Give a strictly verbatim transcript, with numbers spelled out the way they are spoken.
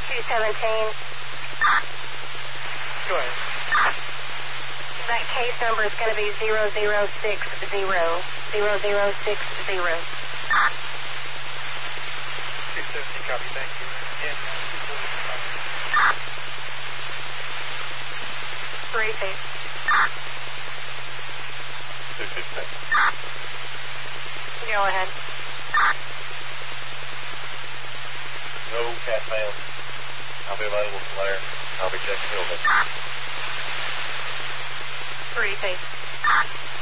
two seventeen. Go ahead. That case number is going to be zero zero six zero. zero zero six zero. two seventeen, copy, thank you. And two forty-five. Three feet. two fifteen. Go ahead. No cat man. I'll be available from there. I'll be checking building. Three feet.